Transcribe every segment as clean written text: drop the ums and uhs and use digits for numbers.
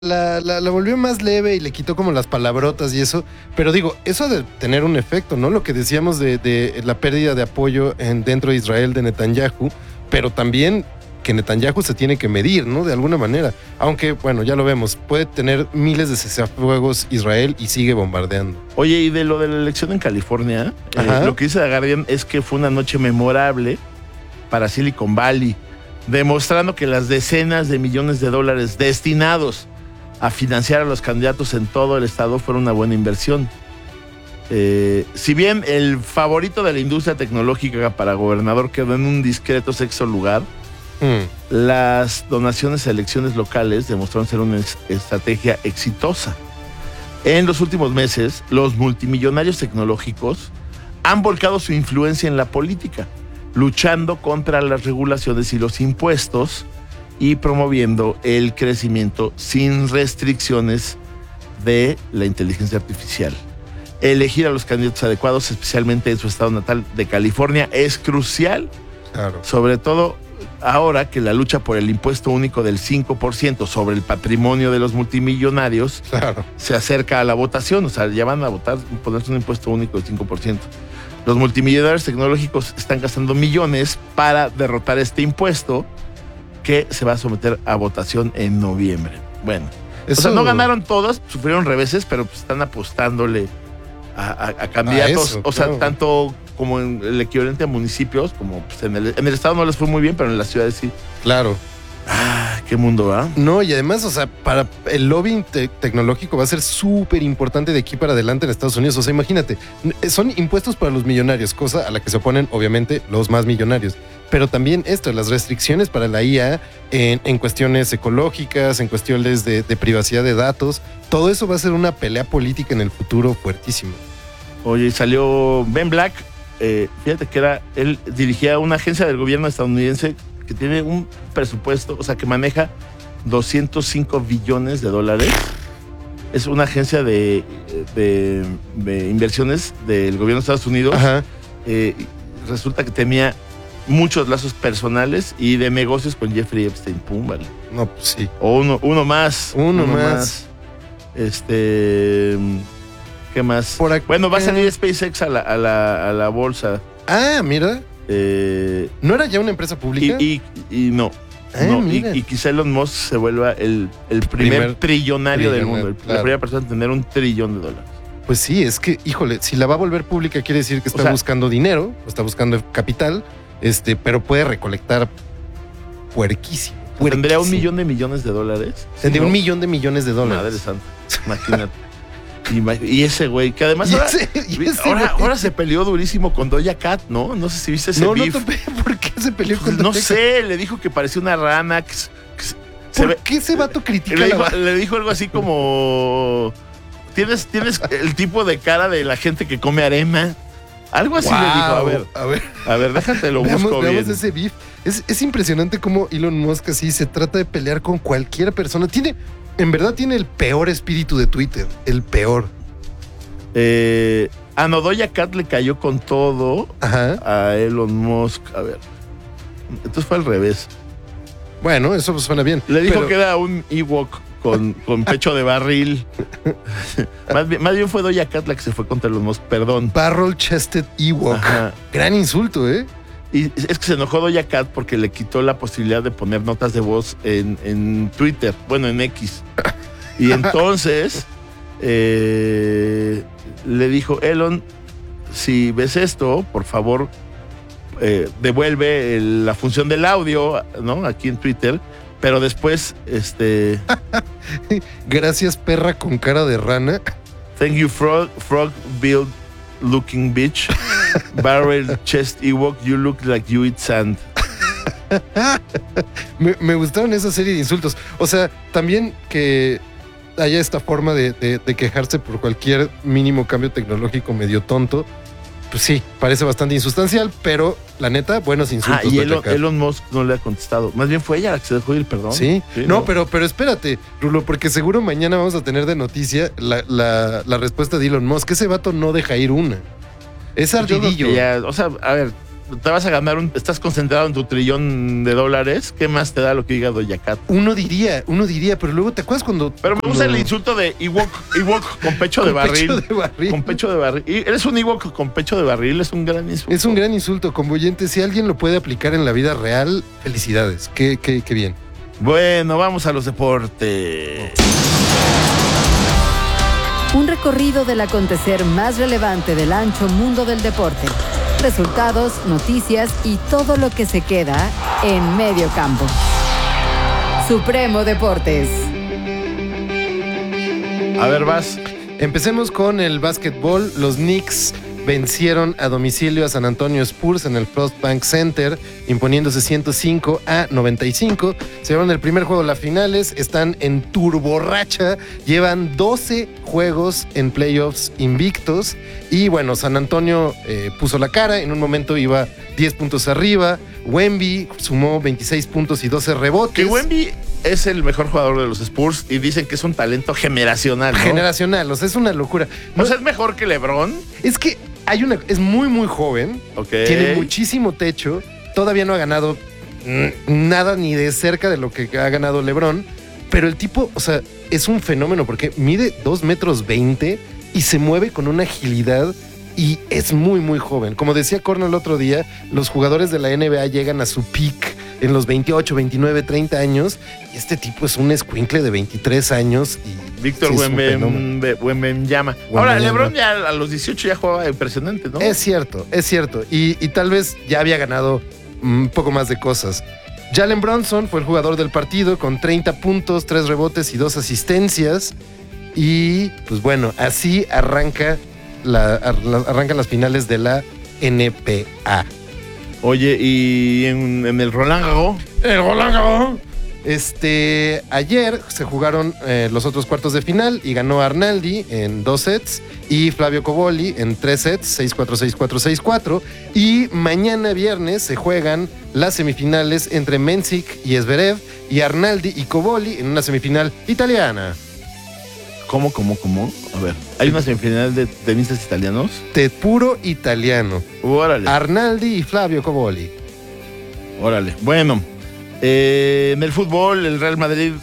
la volvió más leve y le quitó como las palabrotas y eso. Pero digo, eso ha de tener un efecto, ¿no? Lo que decíamos de la pérdida de apoyo dentro de Israel de Netanyahu, pero también que Netanyahu se tiene que medir, ¿no? De alguna manera. Aunque, bueno, ya lo vemos, puede tener miles de cesafuegos Israel y sigue bombardeando. Oye, y de lo de la elección en California, lo que dice The Guardian es que fue una noche memorable para Silicon Valley, demostrando que las decenas de millones de dólares destinados a financiar a los candidatos en todo el estado fueron una buena inversión. Si bien el favorito de la industria tecnológica para gobernador quedó en un discreto sexto lugar, las donaciones a elecciones locales demostraron ser una estrategia exitosa. En los últimos meses, los multimillonarios tecnológicos han volcado su influencia en la política, luchando contra las regulaciones y los impuestos y promoviendo el crecimiento sin restricciones de la inteligencia artificial. Elegir a los candidatos adecuados, especialmente en su estado natal de California, es crucial, Claro. sobre todo ahora que la lucha por el impuesto único del 5% sobre el patrimonio de los multimillonarios Claro. se acerca a la votación. O sea, ya van a votar, ponerse un impuesto único del 5%. Los multimillonarios tecnológicos están gastando millones para derrotar este impuesto que se va a someter a votación en noviembre. Bueno, Eso... o sea, no ganaron todas, sufrieron reveses, pero pues están apostándole a candidatos, eso, o sea, claro. tanto como en el equivalente a municipios, como pues en el estado no les fue muy bien, pero en las ciudades sí. Claro. Ah, qué mundo, ¿va? No, y además, o sea, para el lobbying tecnológico va a ser súper importante de aquí para adelante en Estados Unidos. O sea, imagínate, son impuestos para los millonarios, cosa a la que se oponen, obviamente, los más millonarios. Pero también las restricciones para la IA en cuestiones ecológicas, en cuestiones de privacidad de datos, todo eso va a ser una pelea política en el futuro fuertísimo. Oye, salió Ben Black, fíjate que él dirigía una agencia del gobierno estadounidense que tiene un presupuesto, o sea, que maneja 205 billones de dólares. Es una agencia de inversiones del gobierno de Estados Unidos. Ajá. Resulta que tenía muchos lazos personales y de negocios con Jeffrey Epstein. Pum, vale. No, pues sí. O uno más. Uno más. ¿Qué más? Por acá. Bueno, va a salir SpaceX a la bolsa. Ah, mira. ¿No era ya una empresa pública? Y no. Ah, No, mira. y quizá Elon Musk se vuelva el primer trillonario del mundo, claro. la primera persona en tener $1 trillón. Pues sí, es que, híjole, si la va a volver pública quiere decir que está buscando dinero, está buscando capital, pero puede recolectar puerquísimo. ¿Tendría $1 millón de millones de dólares? Tendría ¿no? $1 millón de millones de dólares. Madre santa, imagínate. Y ese güey, que además ahora se peleó durísimo con Doja Cat, ¿no? No sé si viste ese beef. No topé. ¿Por qué se peleó con Doja No Cat? sé, le dijo que parecía una rana. ¿Por qué ese vato critica le dijo algo así como... ¿Tienes el tipo de cara de la gente que come arena? Algo así le dijo. A ver, déjate lo busco bien. Veamos ese beef. Es impresionante cómo Elon Musk así se trata de pelear con cualquier persona. En verdad tiene el peor espíritu de Twitter. El peor. No, Doja Cat le cayó con todo a Elon Musk. A ver. Entonces fue al revés. Bueno, eso suena bien. Le dijo que era un Ewok con pecho de barril. más bien fue Doja Cat la que se fue contra Elon Musk, perdón. Barrel Chested Ewok. Ajá. Gran insulto, ¿eh? Y es que se enojó Doja Cat porque le quitó la posibilidad de poner notas de voz en Twitter, bueno, en X. Y entonces le dijo, Elon, si ves esto, por favor, devuelve la función del audio, ¿no? Aquí en Twitter, pero después, Gracias, perra con cara de rana. Thank you, frog build looking bitch. Barrel chest Ewok, you look like you eat sand. Me gustaron esa serie de insultos. O sea, también que haya esta forma de quejarse por cualquier mínimo cambio tecnológico medio tonto. Pues sí, parece bastante insustancial, pero la neta, buenos insultos. Y Elon Musk no le ha contestado. Más bien fue ella la que se dejó ir, perdón. Sí, no, pero espérate, Rulo, porque seguro mañana vamos a tener de noticia la respuesta de Elon Musk. Ese vato no deja ir una. Es ardidillo. O sea, a ver, te vas a ganar, estás concentrado en tu trillón de dólares, ¿qué más te da lo que diga Doja Cat? Uno diría, pero luego ¿te acuerdas cuando... Pero me gusta el insulto de Ewok con pecho de barril. Con pecho de barril. Y eres un Ewok con pecho de barril, es un gran insulto. Es un gran insulto, convoyente. Si alguien lo puede aplicar en la vida real, felicidades. Qué bien. Bueno, vamos a los deportes. Un recorrido del acontecer más relevante del ancho mundo del deporte. Resultados, noticias y todo lo que se queda en medio campo. Supremo Deportes. A ver, vas. Empecemos con el básquetbol. Los Knicks vencieron a domicilio a San Antonio Spurs en el First Bank Center, imponiéndose 105-95. Se llevaron el primer juego a las finales, están en turborracha, llevan 12 juegos en playoffs invictos. Y bueno, San Antonio puso la cara, en un momento iba 10 puntos arriba. Wemby sumó 26 puntos y 12 rebotes. Que Wemby es el mejor jugador de los Spurs y dicen que es un talento generacional, ¿no? Generacional, o sea, es una locura. No, o sea, es mejor que LeBron. Es que es muy, muy joven. Okay. Tiene muchísimo techo. Todavía no ha ganado nada ni de cerca de lo que ha ganado LeBron. Pero el tipo, o sea, es un fenómeno porque mide 2 metros 20 y se mueve con una agilidad y es muy, muy joven. Como decía Corno el otro día, los jugadores de la NBA llegan a su peak en los 28, 29, 30 años y este tipo es un escuincle de 23 años y Víctor Wembanyama. Ahora, LeBron ya a los 18 ya jugaba impresionante, ¿no? Es cierto. Y tal vez ya había ganado un poco más de cosas. Jalen Brunson fue el jugador del partido con 30 puntos, 3 rebotes y 2 asistencias. Y pues bueno, así arrancan las finales de la NBA. Oye, y en el Roland Garros. Ayer se jugaron los otros cuartos de final y ganó Arnaldi en 2 sets y Flavio Cobolli en 3 sets, 6-4, 6-4, 6-4. Y mañana viernes se juegan las semifinales entre Mensik y Zverev y Arnaldi y Cobolli en una semifinal italiana. ¿Cómo? A ver, ¿hay una semifinal de tenistas italianos? De puro italiano. Órale. Arnaldi y Flavio Cobolli. Órale. Bueno, en el fútbol, el Real Madrid,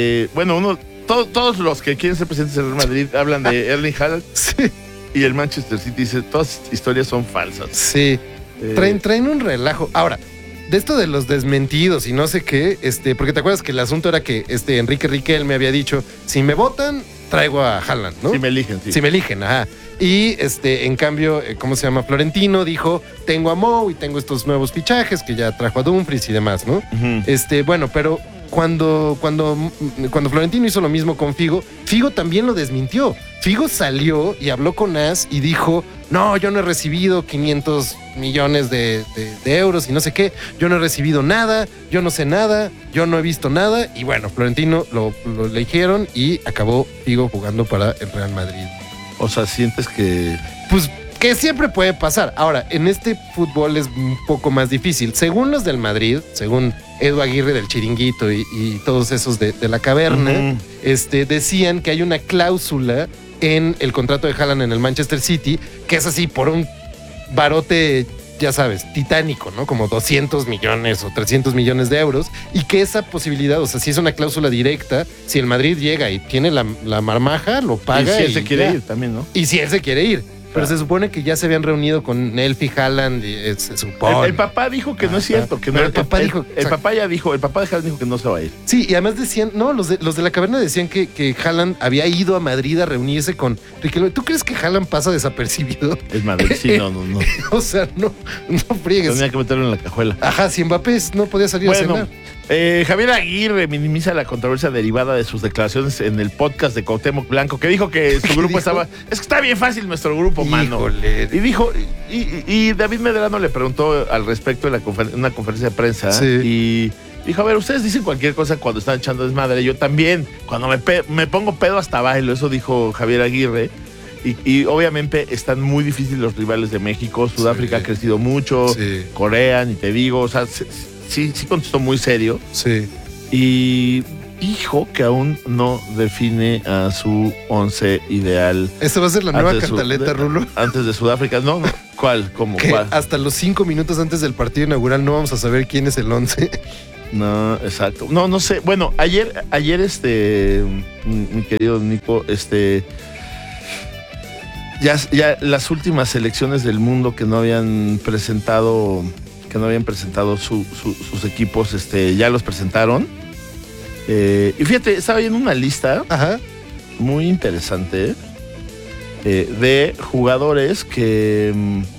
todos los que quieren ser presidentes del Real Madrid hablan de Erling Haaland. Sí. Y el Manchester City dice, todas estas historias son falsas. Sí. Traen un relajo. Ahora, de esto de los desmentidos y no sé qué, porque te acuerdas que el asunto era que Enrique Riquelme había dicho, si me votan, traigo a Haaland, ¿no? Si me eligen, sí. Si me eligen, ajá. Y en cambio, ¿cómo se llama? Florentino dijo, tengo a Mo y tengo estos nuevos fichajes que ya trajo a Dumfries y demás, ¿no? Uh-huh. Bueno, pero cuando Florentino hizo lo mismo con Figo también lo desmintió. Figo salió y habló con As y dijo, no, yo no he recibido 500 millones de euros y no sé qué, yo no he recibido nada, yo no sé nada, yo no he visto nada. Y bueno, Florentino lo eligieron y acabó Figo jugando para el Real Madrid. O sea, sientes que... Pues que siempre puede pasar. Ahora, en este fútbol es un poco más difícil. Según los del Madrid, según Edu Aguirre del Chiringuito y todos esos de la caverna, uh-huh, decían que hay una cláusula en el contrato de Haaland en el Manchester City, que es así por un barote, ya sabes, titánico, ¿no? Como 200 millones o 300 millones de euros, y que esa posibilidad, o sea, si es una cláusula directa, si el Madrid llega y tiene la marmaja, lo paga. Y si él se quiere ir también, ¿no? Y si él se quiere ir. Pero se supone que ya se habían reunido con Elfi Haaland y se supone. El papá dijo que no es cierto. Que no, el papá dijo... El papá de Haaland dijo que no se va a ir. Sí, y además decían, no, los de la caverna decían que Haaland había ido a Madrid a reunirse con Riquelme. ¿Tú crees que Haaland pasa desapercibido? Es Madrid, sí, no. O sea, no friegues. Tenía que meterlo en la cajuela. Ajá, si Mbappé no podía salir a cenar. Javier Aguirre minimiza la controversia derivada de sus declaraciones en el podcast de Cuauhtémoc Blanco, que dijo que su grupo estaba... Es que está bien fácil nuestro grupo, mano. Y dijo... Y David Medrano le preguntó al respecto en una conferencia de prensa. Sí. Y dijo, a ver, ustedes dicen cualquier cosa cuando están echando desmadre. Yo también. Cuando me pongo pedo hasta bailo. Eso dijo Javier Aguirre. Y obviamente están muy difíciles los rivales de México. Sudáfrica ha crecido mucho. Sí. Corea, ni te digo. O sea... Sí contestó muy serio. Sí. Y dijo que aún no define a su 11 ideal. ¿Esa va a ser la nueva cantaleta, Rulo? Antes de Sudáfrica. No. ¿Cuál? ¿Cómo? Que ¿Cuál? hasta los 5 minutos antes del partido inaugural no vamos a saber quién es el 11. No, exacto. No sé. Bueno, ayer, mi querido Nico, ya las últimas selecciones del mundo que no habían presentado sus equipos, ya los presentaron. Y fíjate, estaba viendo una lista Ajá. muy interesante de jugadores que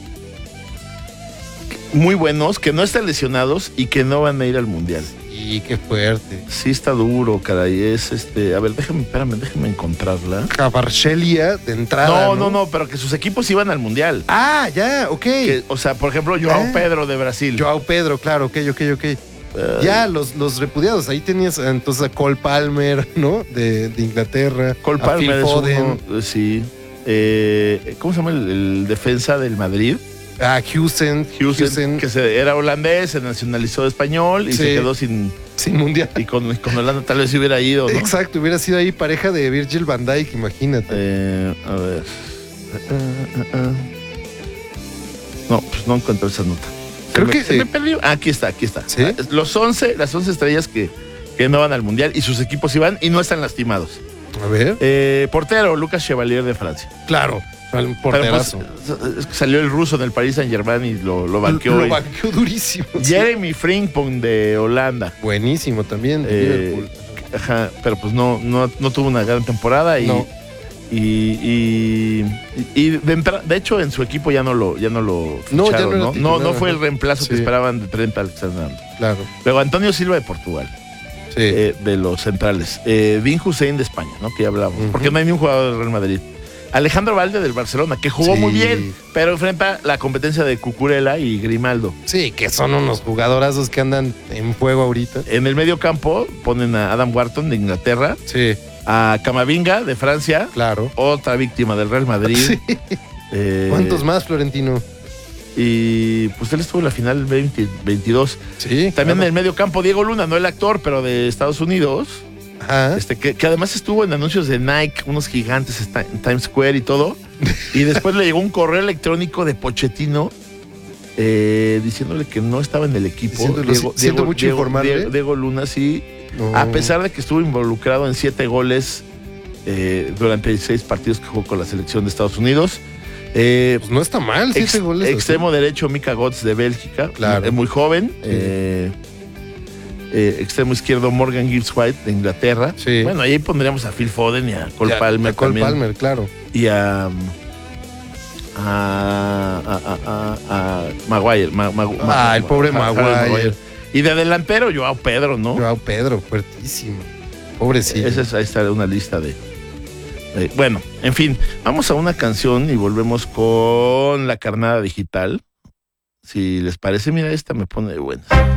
muy buenos, que no están lesionados y que no van a ir al mundial. Y qué fuerte. Sí está duro, caray. Es a ver, déjame encontrarla. Cabarchelia de entrada. No, pero que sus equipos iban al mundial. Ah, ya, ok. O sea, por ejemplo, Joao Pedro de Brasil. Joao Pedro, claro, ok. Ya, los repudiados. Ahí tenías entonces a Cole Palmer, ¿no? De Inglaterra. Cole a Palmer Phil es Foden. uno, sí. ¿Cómo se llama el defensa del Madrid? Ah, Houston, que era holandés, se nacionalizó español y se quedó sin mundial. Y con Holanda tal vez se hubiera ido, ¿no? Exacto, hubiera sido ahí pareja de Virgil van Dijk, imagínate. A ver. No, pues no encuentro esa nota. Se me perdió. Aquí está. ¿Sí? Las 11 estrellas que no van al mundial y sus equipos iban y no están lastimados. A ver. Portero, Lucas Chevalier de Francia. Claro. Un porterazo. Pues, salió el ruso del Paris Saint-Germain y lo banqueó. Lo banqueó durísimo. Jeremy Frimpong de Holanda. Buenísimo también. De Liverpool. Ajá, pero pues no tuvo una gran temporada y no. Y de hecho en su equipo ya no lo ficharon, no fue el reemplazo que esperaban de Trent Alexander-Arnold. Claro. Luego Antonio Silva de Portugal. Sí. De los centrales. Bin Hussein de España, ¿no? Que ya hablamos. Porque no hay ni un jugador del Real Madrid. Alejandro Valde del Barcelona, que jugó muy bien, pero enfrenta la competencia de Cucurella y Grimaldo. Sí, que son unos jugadorazos que andan en fuego ahorita. En el medio campo ponen a Adam Wharton de Inglaterra. Sí. A Camavinga de Francia. Claro. Otra víctima del Real Madrid. Sí. ¿Cuántos más, Florentino? Y pues él estuvo en la final 2022. Sí. También en el medio campo Diego Luna, no el actor, pero de Estados Unidos. Ajá. Que además estuvo en anuncios de Nike, unos gigantes en Times Square y todo. Y después le llegó un correo electrónico de Pochettino diciéndole que no estaba en el equipo. Siento mucho informarle. Diego Luna, sí. No. A pesar de que estuvo involucrado en 7 goles durante 16 partidos que jugó con la selección de Estados Unidos. Pues no está mal, 7 goles. Extremo derecho, Mika Götze de Bélgica. Claro. Muy joven. Extremo izquierdo, Morgan Gibbs White de Inglaterra. Sí. Bueno, ahí pondríamos a Phil Foden y a Cole Palmer. A Cole Palmer, claro. Y a Maguire. El pobre Maguire. Y de delantero, Joao Pedro, ¿no? Joao Pedro, fuertísimo. Pobrecito. Ahí está una lista de... Bueno, en fin, vamos a una canción y volvemos con La Carnada Digital. Si les parece, mira, esta me pone de buenas.